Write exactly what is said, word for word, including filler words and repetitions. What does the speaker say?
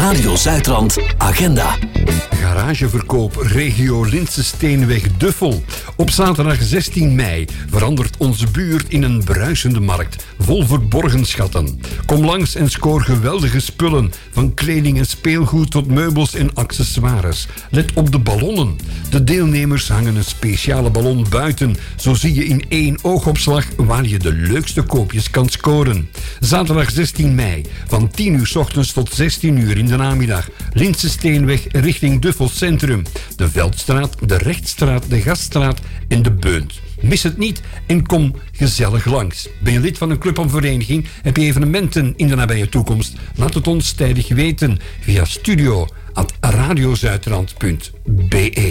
Radio Zuidrand Agenda. Garageverkoop regio Lintse Steenweg Duffel. Op zaterdag zestien mei verandert onze buurt in een bruisende markt vol verborgen schatten. Kom langs en scoor geweldige spullen, van kleding en speelgoed tot meubels en accessoires. Let op de ballonnen. De deelnemers hangen een speciale ballon buiten. Zo zie je in één oogopslag waar je de leukste koopjes kan scoren. Zaterdag zestien mei van tien uur 's ochtends tot zestien uur in de namiddag. Lintse Steenweg richting Duffel Centrum. De Veldstraat, de Rechtstraat, de Gaststraat en de Beunt. Mis het niet en kom gezellig langs. Ben je lid van een club of vereniging? Heb je evenementen in de nabije toekomst? Laat het ons tijdig weten via studio at radiozuidrand punt be.